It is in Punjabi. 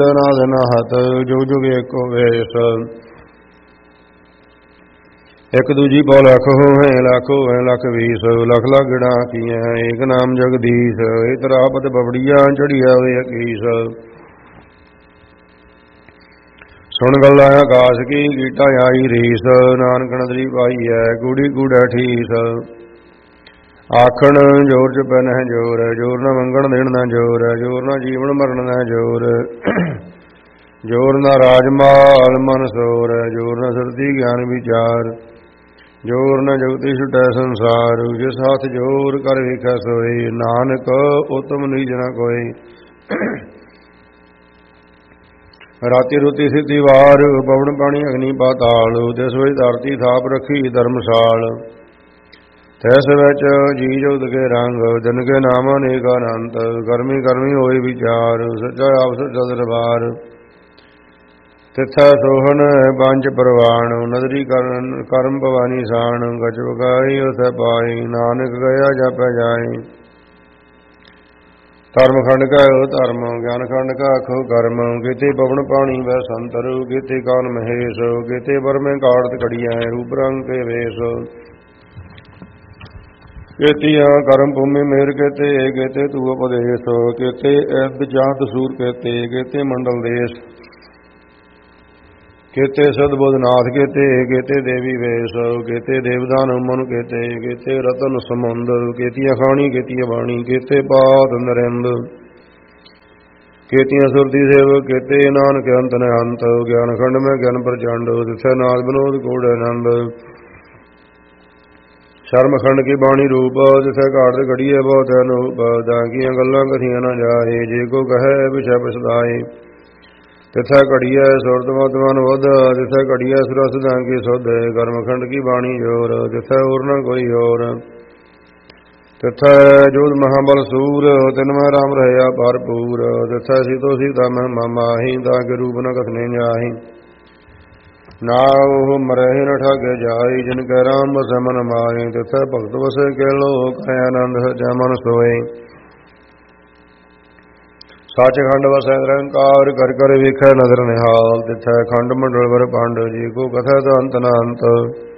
ਨਾਦ ਨਾਹਤ ਜੁਗ ਜੁਗ ਏਕੋ ਵੇਸ। ਇੱਕ ਦੂਜੀ ਪਉ ਲੱਖ ਹੋਵੇ ਲੱਖ ਵੀਸ। ਲੱਖ ਲੱਖ ਗਿਣਾ ਕੀਆਂ ਏਕ ਨਾਮ ਜਗਦੀਸ਼। ਇਹ ਤਰਾਪਤ ਬਬੜੀਆਂ ਚੜੀਆ ਵੇ ਅਕੀਸ। ਸੁਣ ਗੱਲਾਂ ਆਕਾਸ਼ ਕੀ ਗੀਟਾ ਆਈ ਰੀਸ। ਨਾਨਕ ਨਦਰੀ ਪਾਈ ਹੈ ਕੂੜੀ ਕੂੜਾ ਠੀਸ। ਆਖਣ ਜੋਰ ਚ ਪੈਨ ਹੈ ਜੋਰ। ਜੋਰ ਨਾ ਮੰਗਣ ਦੇਣ ਨਾ ਜੋਰ। ਜੋਰ ਨਾ ਜੀਵਨ ਮਰਨ ਨਾ ਜੋਰ। ਜੋਰ ਨਾ ਰਾਜਮਾਲ ਮਨ ਸੋਰ। ਜੋਰ ਨਾ ਸਰਦੀ ਗਿਆਨ ਵਿਚਾਰ। ਜੋਰ ਨਾ ਜਗਤੀ ਛੁਟੈ ਸੰਸਾਰ। ਜਿਸ ਹੱਥ ਜੋਰ ਕਰ ਵੇਖੈ ਸੋਈ। ਨਾਨਕ ਉਤਮ ਨੀਚ ਨਾ ਕੋਈ। ਰਾਤੀ ਰੁਤੀ ਸਿੱਧੀ ਵਾਰ। ਪਵਨ ਪਾਣੀ ਅਗਨੀ ਪਾਤਾਲ। ਤਿਸ ਵਿੱਚ ਧਰਤੀ ਥਾਪ ਰੱਖੀ ਧਰਮਸਾਲ। ਤੈਸ ਵਿੱਚ ਜੀ ਜੁਗਤ ਕੇ ਰੰਗ। ਦਿਨ ਕੇ ਨਾਮ ਅਨੇਕ ਅਨੰਤ। ਕਰਮੀ ਕਰਮੀ ਹੋਏ ਵਿਚਾਰ। ਸੱਚਾ ਆਪ ਸੱਚਾ ਦਰਬਾਰ। ਤਿੱਥੈ ਸੋਹਣ ਪੰਜ ਪ੍ਰਵਾਣ। ਨਦਰੀ ਕਰਮ ਭਵਾਨੀ ਸਾਣ। ਗਚ ਬਕਾਈ ਉਥੈ ਪਾਈ। ਨਾਨਕ ਗਿਆ ਜਾਪੈ ਜਾਈ। ਧਰਮ ਖੰਡ ਕਾ ਉਹ ਧਰਮ। ਗਿਆਨ ਖੰਡ ਕਾ ਆਖੋ ਕਰਮ। ਕੀਤੇ ਪਵਨ ਪਾਣੀ ਵੈ ਸੰਤਰ। ਕੀਤੇ ਕਾਲ ਮਹੇਸ਼। ਕੀਤੇ ਬਰਮੇ ਕਾੜਤ ਘੜੀਐ। ਰੂਪ ਰੰਗ ਕੇ ਵੇਸ਼। ਕੀਤੀਆਂ ਕਰਮ ਭੂਮੀ ਮੇਰ ਕੀਤੇ। ਕੀਤੇ ਤੂ ਉਪਦੇਸ਼। ਕੀਤੇ ਐਦ ਜਾਂਤ ਸੂਰ ਕੀਤੇ। ਕੀਤੇ ਮੰਡਲ ਦੇਸ਼। ਕੀਤੇ ਸਦਬੁੱਧ ਨਾਥ ਕੀਤੇ। ਕੀਤੇ ਦੇਵੀ ਵੇਸ਼। ਕੀਤੇ ਦੇਵਦਾਨ ਮਨੁ ਕੀਤੇ। ਕੀਤੇ ਰਤਨ ਸਮੁੰਦ। ਕੀਤੀਆਂ ਖਾਣੀ ਕੀਤੀਆਂ ਬਾਣੀ। ਕੀਤੇ ਪਾਤ ਨਰਿੰਦ। ਕੀਤੀਆਂ ਸੁਰਤੀ ਸੇਵ। ਕੀਤੇ ਨਾਨਕ ਅੰਤ ਨ ਅੰਤ। ਗਿਆਨ ਖੰਡ ਮੈਂ ਗਿਆਨ ਪ੍ਰਚੰਡ। ਤਿੱਥੈ ਨਾਦ ਵਿਨੋਦ ਕੂੜੈ ਆਨੰਦ। ਸ਼ਰਮ ਖੰਡ ਕੀ ਬਾਣੀ ਰੂਪ। ਜਿਥੇ ਘਾਟ ਘੜੀਏ ਬਹੁਤ ਅਨੂਪ। ਤਾਂ ਕੀਆਂ ਗੱਲਾਂ ਕਥੀਆਂ ਨਾ ਜਾਏ। ਜੇ ਕੋ ਕਹੈ ਵਿਸ਼ੈ ਪਛਤਾਏ। ਤਿੱਥੈ ਘੜੀਐ ਸੁਰਤ ਮਤ ਮਨ ਬੁੱਧ। ਤਿੱਥੈ ਘੜੀਐ ਸੁਰਸ ਤਾਂ ਕੀ ਸੁਧ। ਕਰਮ ਖੰਡ ਕੀ ਬਾਣੀ ਜੋਰ। ਤਿੱਥੈ ਹੋਰ ਨਾ ਕੋਈ ਹੋਰ। ਤਿੱਥੈ ਜੋਧ ਮਹਾਬਲ ਸੂਰ। ਤਿਨ ਮੈਂ ਰਾਮ ਰਹਿਆ ਭਰਪੂਰ। ਤਿੱਥੈ ਸੀਤੋ ਸੀਤਾ ਮਹਿਮਾ ਮਾਹੀ। ਤਾਂ ਕੇ ਰੂਪ ਨ ਕਥਨੇ ਜਾਹੀ। ਨਾ ਉਹ ਮਰਹਿ ਨ ਠਾਗੇ ਜਾਈ। ਜਿਨ ਕੈ ਰਾਮ ਵਸੈ ਮਨ ਮਾਹੀ। ਤਿੱਥੈ ਭਗਤ ਵਸੈ ਕੇ ਲੋਕ। ਆਨੰਦ ਸਚੈ ਮਨ ਸੋਏ। ਸੱਚਖੰਡ ਵਸੈ ਨਿਰੰਕਾਰ। ਕਰ ਕਰ ਵੇਖੈ ਨਦਰ ਨਿਹਾਲ। ਤਿੱਥੈ ਖੰਡ ਮੰਡਲ ਵਰ ਪੰਡ। ਜੀ ਕੋ ਕਥੈ ਤਾਂ ਅੰਤ ਨ ਅੰਤ।